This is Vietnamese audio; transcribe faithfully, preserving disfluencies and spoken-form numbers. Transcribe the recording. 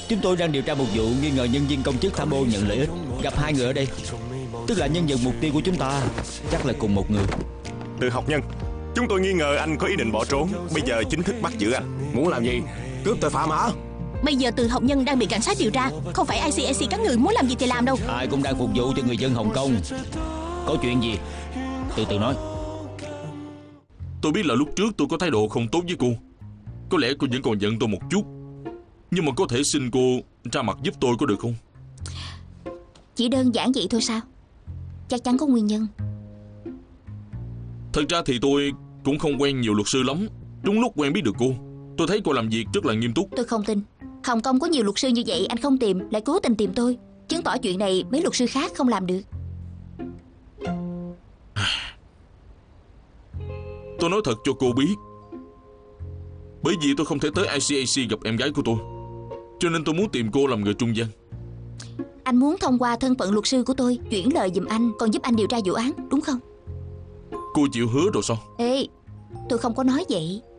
Chúng tôi đang điều tra một vụ nghi ngờ nhân viên công chức tham ô nhận lợi ích. Gặp hai người ở đây, tức là nhân vật mục tiêu của chúng ta chắc là cùng một người. Từ Học Nhân, chúng tôi nghi ngờ anh có ý định bỏ trốn. Bây giờ chính thức bắt giữ anh. Muốn làm gì? Cướp tội phạm hả? Bây giờ Từ Học Nhân đang bị cảnh sát điều tra. Không phải i xê i xê các người muốn làm gì thì làm đâu. Ai cũng đang phục vụ cho người dân Hồng Kông. Có chuyện gì từ từ nói. Tôi biết là lúc trước tôi có thái độ không tốt với cô. Có lẽ cô vẫn còn giận tôi một chút, nhưng mà có thể xin cô ra mặt giúp tôi có được không? Chỉ đơn giản vậy thôi sao? Chắc chắn có nguyên nhân. Thật ra thì tôi cũng không quen nhiều luật sư lắm. Đúng lúc quen biết được cô, tôi thấy cô làm việc rất là nghiêm túc. Tôi không tin. Hồng Kông có nhiều luật sư như vậy, anh không tìm lại cố tình tìm tôi, chứng tỏ chuyện này mấy luật sư khác không làm được. Tôi nói thật cho cô biết, bởi vì tôi không thể tới i xê i xê gặp em gái của tôi, cho nên tôi muốn tìm cô làm người trung gian. Anh muốn thông qua thân phận luật sư của tôi chuyển lời giùm anh, còn giúp anh điều tra vụ án, đúng không? Cô chịu hứa rồi sao? Ê, tôi không có nói vậy.